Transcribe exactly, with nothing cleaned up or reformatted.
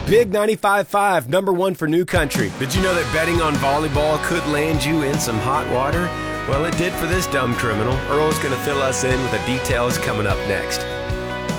Big ninety-five point five, number one for New Country. Did you know that betting on volleyball could land you in some hot water? Well, it did for this dumb criminal. Earl's going to fill us in with the details coming up next.